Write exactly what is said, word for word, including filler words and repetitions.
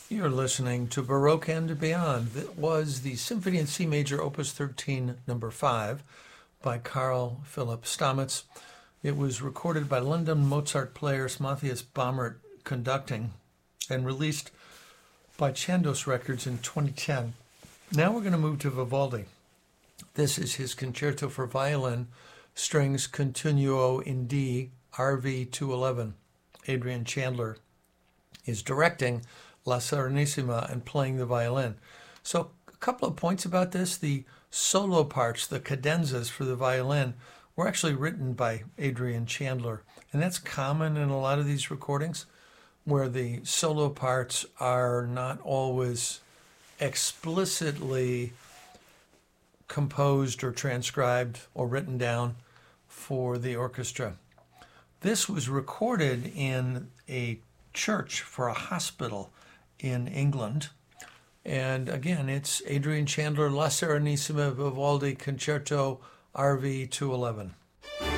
You're listening to Baroque and Beyond. That was the Symphony in C Major, Opus thirteen, number five, by Carl Philipp Stamitz. It was recorded by London Mozart players Matthias Baumert conducting and released by Chandos Records in twenty ten. Now we're going to move to Vivaldi. This is his Concerto for Violin, Strings Continuo in D, R V two eleven. Adrian Chandler is directing La Serenissima and playing the violin. So a couple of points about this. The solo parts, the cadenzas for the violin, were actually written by Adrian Chandler. And that's common in a lot of these recordings, where the solo parts are not always explicitly composed or transcribed or written down for the orchestra. This was recorded in a church for a hospital in England. And again, it's Adrian Chandler, La Serenissima, Vivaldi, Concerto, R V two eleven.